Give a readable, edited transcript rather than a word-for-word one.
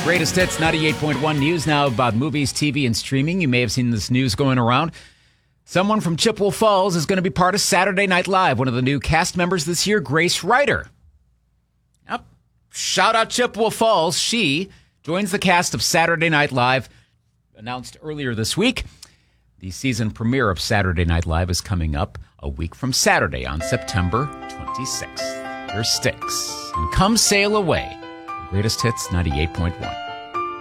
Greatest Hits 98.1 News now about movies, TV, and streaming. You may have seen this news going around. Someone from Chippewa Falls is going to be part of Saturday Night Live. One of the new cast members this year, Grace Ryder. Yep. Shout out Chippewa Falls. She joins the cast of Saturday Night Live, announced earlier this week. The season premiere of Saturday Night Live is coming up a week from Saturday on September 26th. Here's Styx and Come Sail Away. Greatest Hits 98.1.